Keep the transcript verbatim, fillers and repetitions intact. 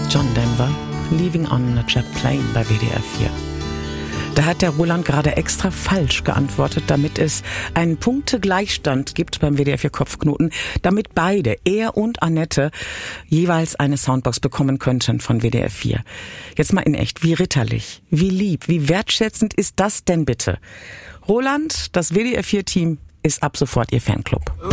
John Denver, Leaving on a Jet Plane bei W D R vier. Da hat der Roland gerade extra falsch geantwortet, damit es einen Punktegleichstand gibt beim W D R vier Kopfknoten, damit beide, er und Annette, jeweils eine Soundbox bekommen könnten von W D R vier. Jetzt mal in echt, wie ritterlich, wie lieb, wie wertschätzend ist das denn bitte? Roland, das W D R vier Team ist ab sofort Ihr Fanclub.